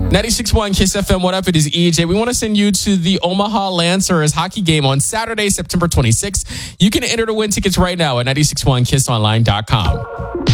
96.1 Kiss FM, what up? It is EJ. We want to send you to the Omaha Lancers hockey game on Saturday, September 26th. You can enter to win tickets right now at 96.1kissonline.com.